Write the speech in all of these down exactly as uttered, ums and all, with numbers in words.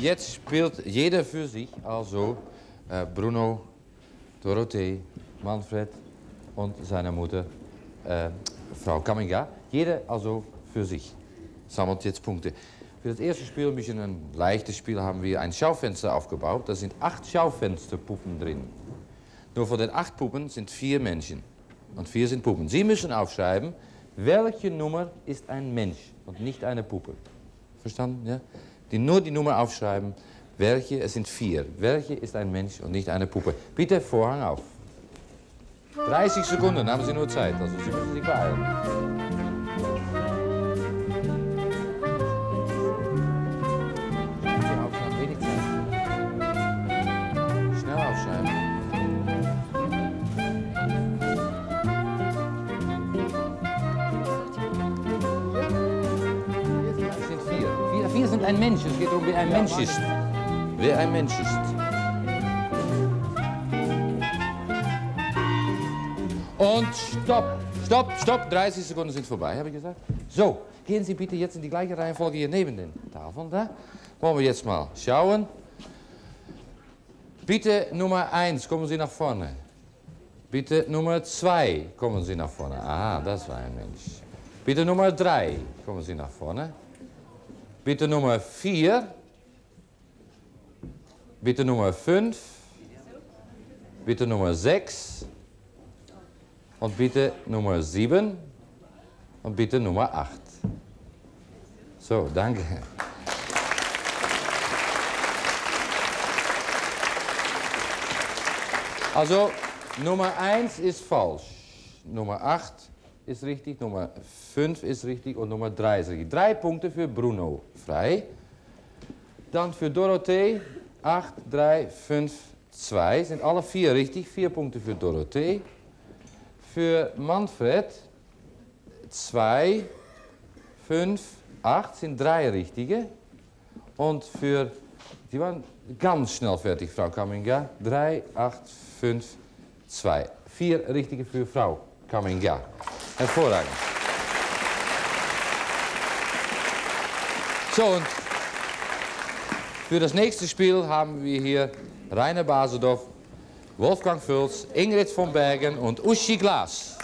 jetzt spielt jeder für sich, also äh, Bruno, Dorothee, Manfred und seine Mutter, äh, Frau Kaminga. Jeder also für sich. Sammelt jetzt Punkte. Für das erste Spiel, ein bisschen ein leichtes Spiel, haben wir ein Schaufenster aufgebaut. Da sind acht Schaufensterpuppen drin. Nur von den acht Puppen sind vier Menschen. Und vier sind Puppen. Sie müssen aufschreiben, welche Nummer ist ein Mensch und nicht eine Puppe. Verstanden? Ja? Die nur die Nummer aufschreiben, welche, es sind vier. Welche ist ein Mensch und nicht eine Puppe. Bitte Vorhang auf. dreißig Sekunden haben Sie nur Zeit, also Sie müssen sich beeilen. Ein Mensch, es geht um, wer ein Mensch ist. Wer ein Mensch ist. Und stopp, stopp, stopp, dreißig Sekunden sind vorbei, habe ich gesagt. So, gehen Sie bitte jetzt in die gleiche Reihenfolge hier neben den Tafeln. Da wollen wir jetzt mal schauen. Bitte Nummer eins, kommen Sie nach vorne. Bitte Nummer zwei, kommen Sie nach vorne. Aha, das war ein Mensch. Bitte Nummer drei, kommen Sie nach vorne. Bitte Nummer vier. Bitte Nummer fünf. Bitte Nummer sechs. Und bitte Nummer sieben. Und bitte Nummer acht. So, danke. Also, Nummer eins ist falsch. Nummer acht ist richtig, Nummer fünf ist richtig und Nummer drei ist richtig. Drei Punkte für Bruno frei. Dann für Dorothee acht, drei, fünf, zwei. Sind alle vier richtig. Vier Punkte für Dorothee. Für Manfred zwei, fünf, acht sind drei richtige. Und für, die waren ganz schnell fertig, Frau Kaminga. drei, acht, fünf, zwei. Vier richtige für Frau Kaminga. Hervorragend. So, und für das nächste Spiel haben wir hier Rainer Basendorf, Wolfgang Völz, Ingrid von Bergen und Uschi Glas.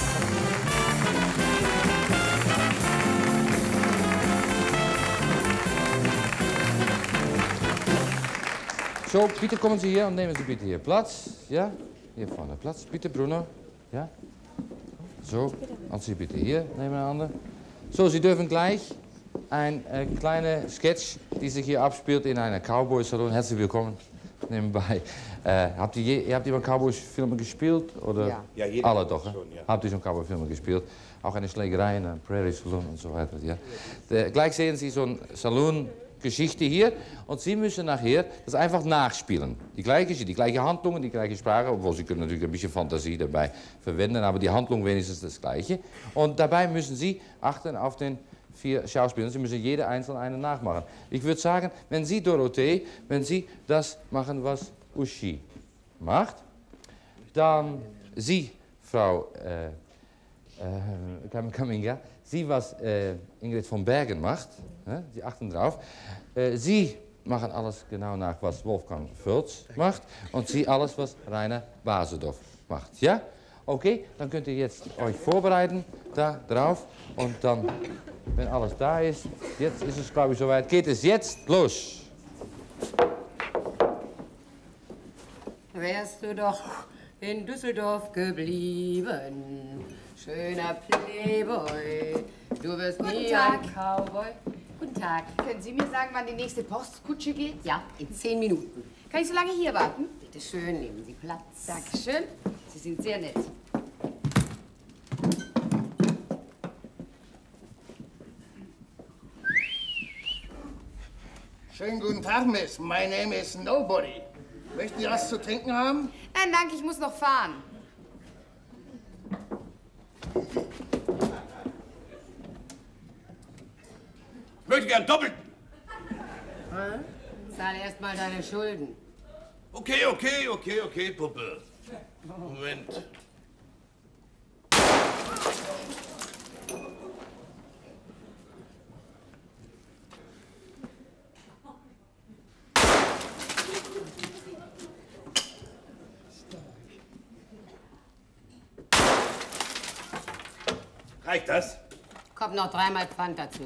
So, bitte kommen Sie hier und nehmen Sie bitte hier Platz. Ja, hier vorne Platz. Bitte, Bruno. Ja. So, und Sie bitte hier nebeneinander. So, Sie dürfen gleich ein äh, kleiner Sketch, die sich hier abspielt in einer Cowboy-Salon. Herzlich willkommen nebenbei. Äh, habt ihr, je, ihr habt immer Cowboy-Filme gespielt? Oder? Ja, ja jeder alle doch. Schon, ja. Habt ihr schon Cowboy-Filme gespielt? Auch eine Schlägerei in einem Prairie-Salon und so weiter. Ja. Der, gleich sehen Sie so ein Salon. Geschichte hier und Sie müssen nachher das einfach nachspielen. Die gleiche, die gleiche Handlungen, die gleiche Sprache, obwohl Sie können natürlich ein bisschen Fantasie dabei verwenden, aber die Handlung wenigstens das Gleiche. Und dabei müssen Sie achten auf den vier Schauspieler. Sie müssen jede einzelne eine nachmachen. Ich würde sagen, wenn Sie, Dorothee, wenn Sie das machen, was Uschi macht, dann Sie, Frau äh, äh, Kaminga, Sie, was äh, Ingrid von Bergen macht, ne? Sie achten drauf. Äh, Sie machen alles genau nach, was Wolfgang Völz macht und Sie alles, was Rainer Basendorf macht. Ja? Okay, dann könnt ihr jetzt euch vorbereiten da drauf und dann, wenn alles da ist, jetzt ist es glaube ich soweit, geht es jetzt los. Wärst du doch in Düsseldorf geblieben, schöner Playboy, du wirst Guten nie Tag. ein Cowboy. Guten Tag. Können Sie mir sagen, wann die nächste Postkutsche geht? Ja, in zehn Minuten. Kann ich so lange hier warten? Bitte schön, nehmen Sie Platz. Dankeschön. Sie sind sehr nett. Schönen guten Tag, Miss. My name is Nobody. Möchten Sie was zu trinken haben? Nein, danke, ich muss noch fahren. Ich möchte gern doppelt. Hm? Zahl erst mal deine Schulden. Okay, okay, okay, okay, Puppe. Moment. Reicht das? Kommt noch dreimal Pfand dazu.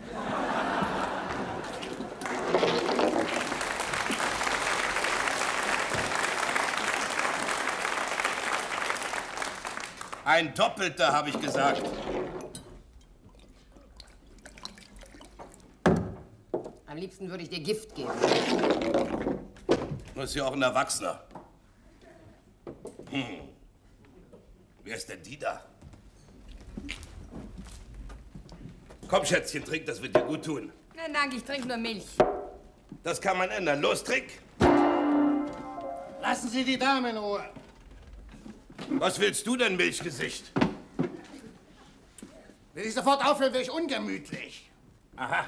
Ein Doppelter, habe ich gesagt. Am liebsten würde ich dir Gift geben. Das ist ja auch ein Erwachsener. Hm. Wer ist denn die da? Komm, Schätzchen, trink, das wird dir gut tun. Nein, danke, ich trinke nur Milch. Das kann man ändern. Los, trink. Lassen Sie die Dame in Ruhe. Was willst du denn, Milchgesicht? Will ich sofort aufhören, wäre ich ungemütlich. Aha.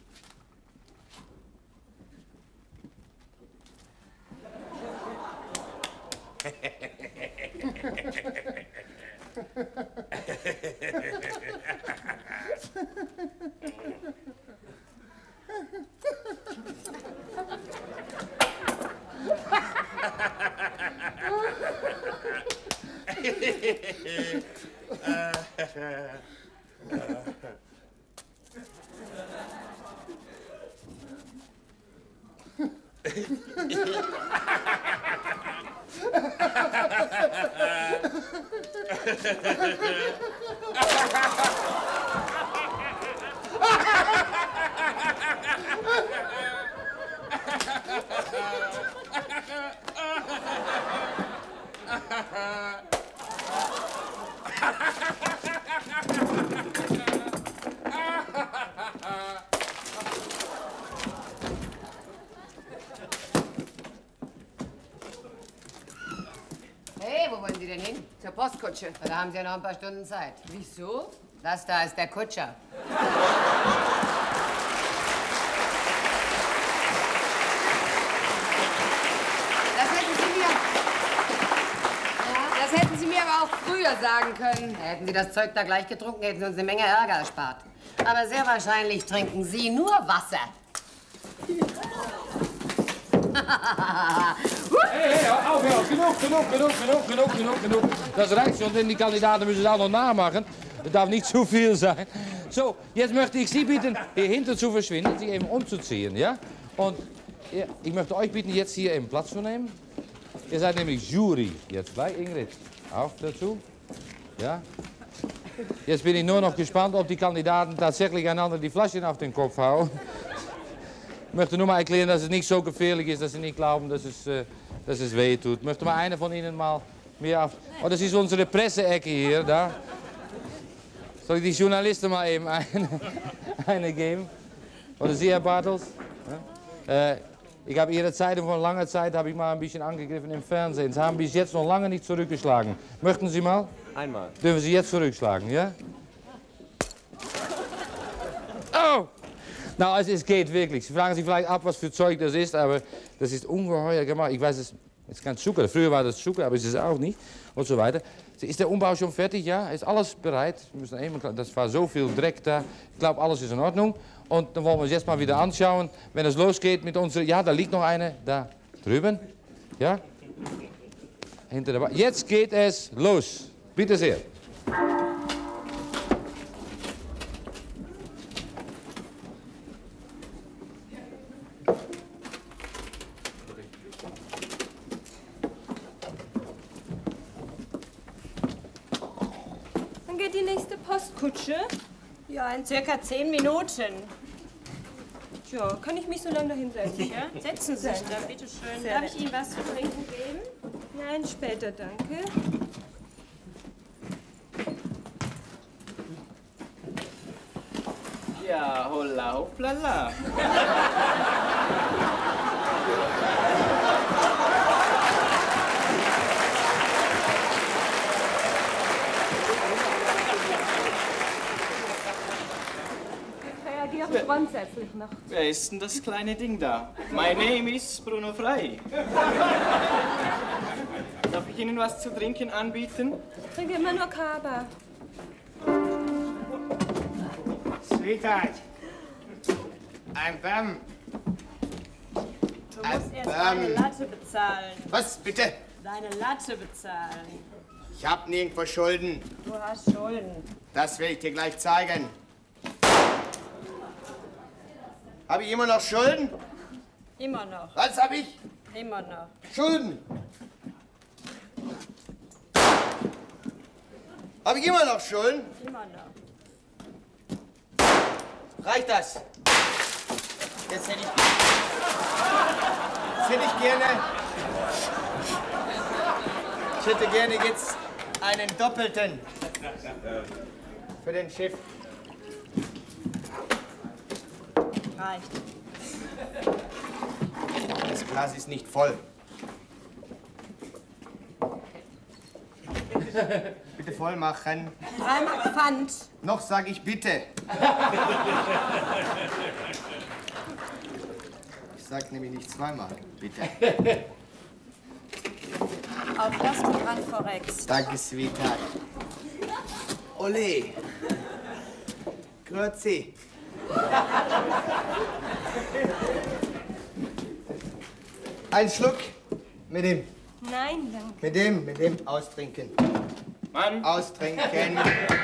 Hey, wo wollen Sie denn hin? Zur Postkutsche. Da haben Sie ja noch ein paar Stunden Zeit. Wieso? Das da ist der Kutscher. Das hätten Sie mir... Das hätten Sie mir aber auch früher sagen können. Hätten Sie das Zeug da gleich getrunken, hätten Sie uns eine Menge Ärger erspart. Aber sehr wahrscheinlich trinken Sie nur Wasser. Hey, hey, auf, auf, genug, genug, genug, genug, genug, genug, genug. Das reicht schon, denn die Kandidaten müssen es auch noch nachmachen. Das darf nicht zu viel sein. So, jetzt möchte ich Sie bitten, hier hinten zu verschwinden, sich eben umzuziehen, ja? Und ja, ich möchte euch bitten, jetzt hier eben Platz zu nehmen. Ihr seid nämlich Jury jetzt bei Ingrid. Auch dazu. Ja? Jetzt bin ich nur noch gespannt, ob die Kandidaten tatsächlich einander die Flaschen auf den Kopf hauen. Ich möchte nur mal erklären, dass es nicht so gefährlich ist, dass Sie nicht glauben, dass es, äh, dass es weh tut. Ich möchte mal einer von Ihnen mal mehr auf... Oh, das ist unsere Presseecke hier, da. Soll ich die Journalisten mal eben eine, eine geben? Oder Sie, Herr Bartels? Ja? Äh, ich habe Ihre Zeitung von langer Zeit habe ich mal ein bisschen angegriffen im Fernsehen. Sie haben bis jetzt noch lange nicht zurückgeschlagen. Möchten Sie mal? Einmal. Dürfen Sie jetzt zurückschlagen, ja? Oh! Nou, also es geht wirklich. Sie fragen sich vielleicht ab, was für Zeug das ist, aber das ist ungeheuer gemacht. Ich weiß, es ist kein Zucker. Früher war das Zucker, aber es ist es auch nicht. Und so weiter. Ist der Umbau schon fertig? Ja, ist alles bereit. Wir müssen eben, das war so viel Dreck da. Ich glaube, alles ist in Ordnung. Und dann wollen wir uns jetzt mal wieder anschauen, wenn es losgeht mit unserer... Ja, da liegt noch eine, da drüben. Ja? Hinter der Bar. Jetzt geht es los. Bitte sehr. Wann geht die nächste Postkutsche? Ja, in circa zehn Minuten. Tja, kann ich mich so lange da hinsetzen? Ja, setzen Sie sich da, bitte schön. Sehr Darf nett. ich Ihnen was zu trinken geben? Nein, später, danke. Ja, holla, hoppla. Ich reagiere grundsätzlich noch. Wer ist denn das kleine Ding da? My name is Bruno Frei. Darf ich Ihnen was zu trinken anbieten? Ich trinke immer nur Kaba. Sweetheart. Ein Bam. Du musst erst Ähm. deine Latte bezahlen. Was, bitte? Deine Latte bezahlen. Ich hab nirgendwo Schulden. Du hast Schulden. Das will ich dir gleich zeigen. Habe ich immer noch Schulden? Immer noch. Was habe ich? Immer noch. Schulden. Habe ich immer noch Schulden? Immer noch. Reicht das? Jetzt hätte ich... Jetzt hätte ich gerne... Ich hätte gerne jetzt einen doppelten für den Schiff. Reicht. Das Glas ist nicht voll. Bitte voll machen. Dreimal Pfand. Noch sage ich bitte. Ich sag nämlich nicht zweimal. Bitte. Auf das die Anforex. Danke, Sweetheart. Ole. Grüezi. Ein Schluck mit dem, Nein, danke. mit dem, mit dem austrinken. Mann, Austrinken.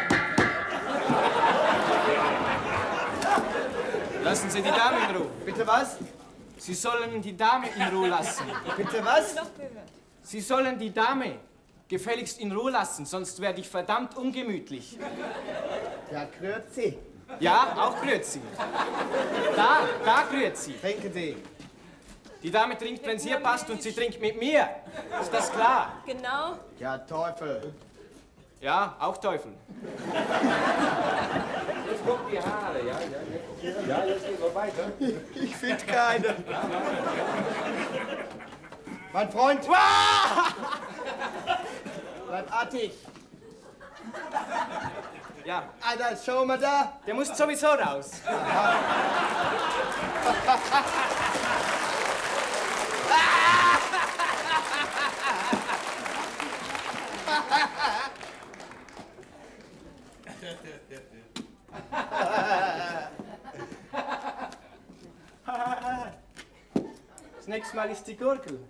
lassen Sie die Dame in Ruhe. Bitte was? Sie sollen die Dame in Ruhe lassen. Bitte was? Sie sollen die Dame gefälligst in Ruhe lassen, sonst werde ich verdammt ungemütlich. Ja, grüezi. Ja, auch Grüezi. Da, da Grüezi. Trinken Sie. Die Dame trinkt, wenn es ihr passt, und sie trinkt mit mir. Ist das klar? Genau. Ja, Teufel. Ja, auch Teufel. Jetzt kommt die Haare, ja? Ja, ja jetzt geht es weiter. Ich finde keine. Mein Freund. Bleib artig. Ja, Alter, schau mal da. der muss sowieso raus. Das nächste Mal ist die Gurgel.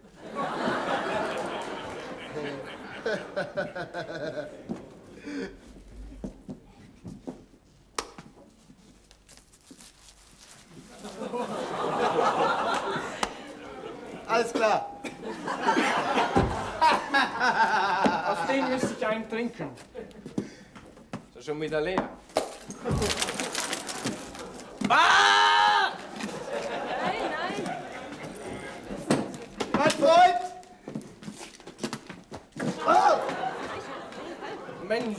Alles klar. Auf den müsste ich einen trinken. Ist schon wieder leer. Ah! Nein, nein. Mein Freund. Oh! Mensch.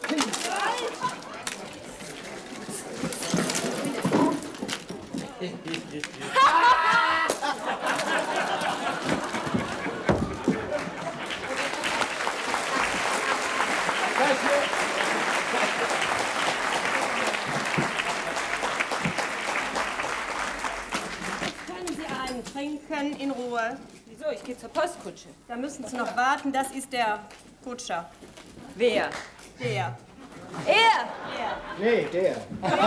Können Sie einen trinken in Ruhe? Wieso? Ich gehe zur Postkutsche. Da müssen Sie noch warten. Das ist der Kutscher. Wer? Der. Er! Nee, der.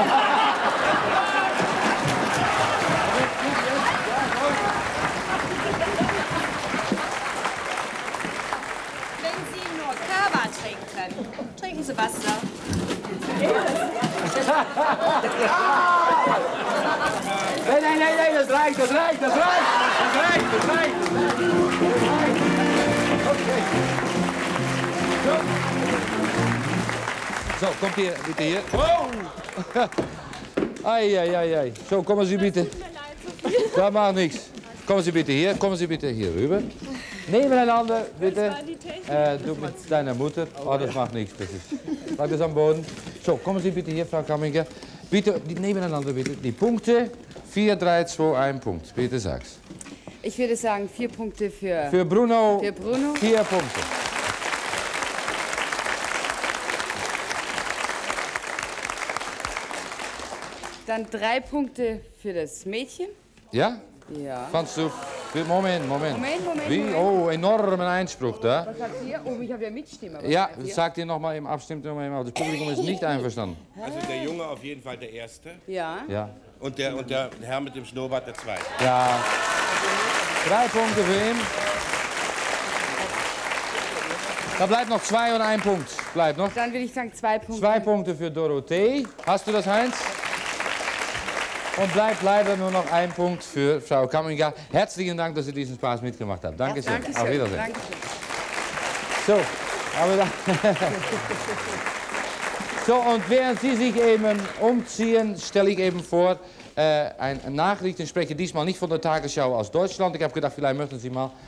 Wenn Sie nur Kava trinken, trinken Sie Wasser. Nein, nein, nein, nein, das reicht, das reicht, das reicht, das reicht, das reicht. Okay. So. So, kommt hier, bitte hier. Wow! Ei, ei, ei, ei. So, kommen Sie bitte. Das macht nichts. Kommen Sie bitte hier, kommen Sie bitte hier rüber. Nebeneinander, bitte. Äh, du mit deiner Mutter. Oh, das macht nichts, das ist. Bleib das am Boden. So, kommen Sie bitte hier, Frau Kamminker. Bitte, die, nebeneinander bitte. Die Punkte. vier, drei, zwei, ein Punkt. Bitte sag's. Ich würde sagen, vier Punkte für... Für Bruno. Für Bruno. Vier Punkte. Dann drei Punkte für das Mädchen. Ja? Ja. Fandst du? Moment, Moment. Moment, Moment, Wie? Moment. Oh, enormen Einspruch da. Was sagt ihr? Oh, ich habe ja Mitstimmer. Was Ja, sagt ihr? sagt ihr noch mal im Abstimmt noch mal im Das Publikum ist nicht einverstanden. Also der Junge auf jeden Fall der Erste Ja. Ja. und der, und der Herr mit dem Schnurrbart der Zweite. Ja. Drei Punkte für ihn. Da bleibt noch zwei und ein Punkt. Bleibt noch. Dann würde ich sagen zwei Punkte. Zwei Punkte für Dorothee. Hast du das, Heinz? Und bleibt leider nur noch ein Punkt für Frau Kamminga. Herzlichen Dank, dass Sie diesen Spaß mitgemacht haben. Dankeschön. Dankeschön. Auf Wiedersehen. Dankeschön. So, aber da so, und während Sie sich eben umziehen, stelle ich eben vor, äh, ein Nachrichtensprecher, diesmal nicht von der Tagesschau aus Deutschland. Ich habe gedacht, vielleicht möchten Sie mal